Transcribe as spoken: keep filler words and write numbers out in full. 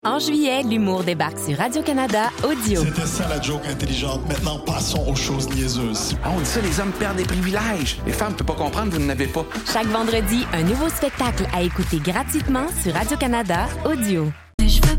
En juillet, l'humour débarque sur Radio-Canada Audio. C'était ça la joke intelligente. Maintenant, passons aux choses niaiseuses. Ah, on dit ça, les hommes perdent des privilèges. Les femmes ne peuvent pas comprendre, vous n'en avez pas. Chaque vendredi, un nouveau spectacle à écouter gratuitement sur Radio-Canada Audio. Je veux